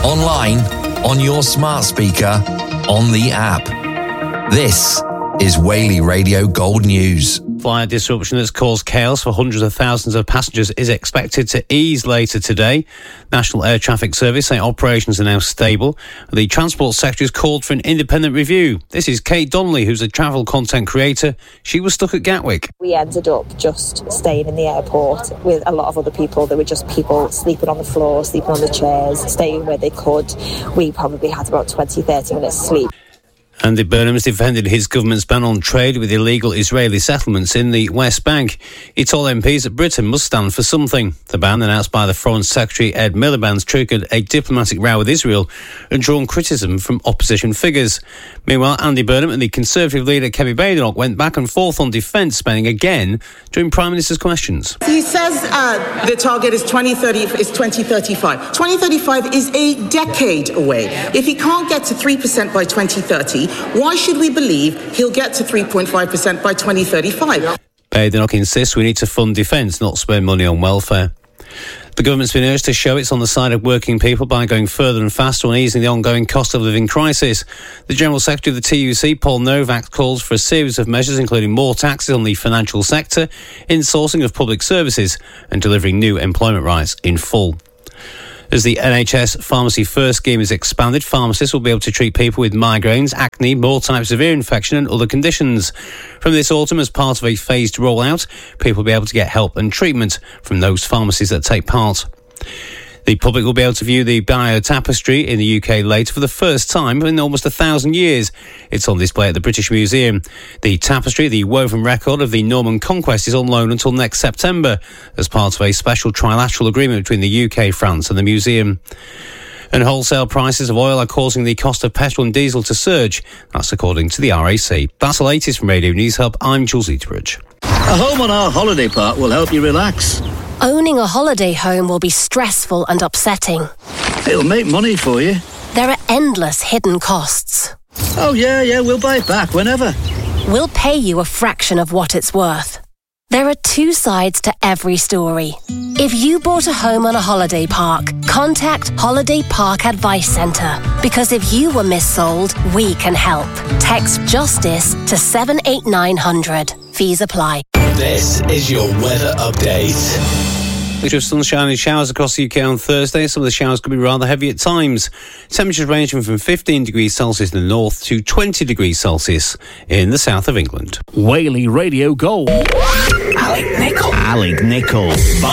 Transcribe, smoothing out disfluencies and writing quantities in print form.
online, on your smart speaker, on the app. This is Whaley Radio Gold News. Flight disruption that's caused chaos for hundreds of thousands of passengers is expected to ease later today. National Air Traffic Service say operations are now stable. The Transport Secretary has called for an independent review. This is Kate Donnelly, who's a travel content creator. She was stuck at Gatwick. We ended up just staying in the airport with a lot of other people. There were just people sleeping on the floor, sleeping on the chairs, staying where they could. We probably had about 20-30 minutes sleep. Andy Burnham has defended his government's ban on trade with illegal Israeli settlements in the West Bank. He told MPs that Britain must stand for something. The ban, announced by the Foreign Secretary Ed Miliband, triggered a diplomatic row with Israel and drawn criticism from opposition figures. Meanwhile, Andy Burnham and the Conservative leader Kemi Badenoch went back and forth on defence spending again during Prime Minister's questions. He says the target is 2035. 2035 is a decade away. If he can't get to 3% by 2030, why should we believe he'll get to 3.5% by 2035? Badenoch insists we need to fund defence, not spend money on welfare. The government's been urged to show it's on the side of working people by going further and faster on easing the ongoing cost of living crisis. The General Secretary of the TUC, Paul Novak, calls for a series of measures including more taxes on the financial sector, insourcing of public services and delivering new employment rights in full. As the NHS Pharmacy First scheme is expanded, pharmacists will be able to treat people with migraines, acne, more types of ear infection and other conditions. From this autumn, as part of a phased rollout, people will be able to get help and treatment from those pharmacies that take part. The public will be able to view the Bio Tapestry in the UK later for the first time in almost 1,000 years. It's on display at the British Museum. The tapestry, the woven record of the Norman Conquest, is on loan until next September as part of a special trilateral agreement between the UK, France and the museum. And wholesale prices of oil are causing the cost of petrol and diesel to surge. That's according to the RAC. That's the latest from Radio News Hub. I'm Jules Eaterbridge. A home on our holiday park will help you relax. Owning a holiday home will be stressful and upsetting. It'll make money for you. There are endless hidden costs. Oh, yeah, we'll buy it back whenever. We'll pay you a fraction of what it's worth. There are two sides to every story. If you bought a home on a holiday park, contact Holiday Park Advice Centre. Because if you were missold, we can help. Text JUSTICE to 78900. Fees apply. This is your weather update. Picture of sunshine and showers across the UK on Thursday. Some of the showers could be rather heavy at times. Temperatures ranging from 15 degrees Celsius in the north to 20 degrees Celsius in the south of England. Whaley Radio Gold. Alec Nichols.